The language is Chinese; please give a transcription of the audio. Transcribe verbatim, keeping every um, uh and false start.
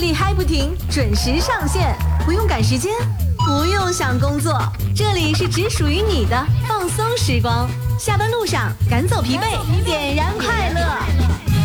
力嗨不停，准时上线，不用赶时间，不用想工作，这里是只属于你的放松时光。下班路上赶走疲惫，点燃快乐。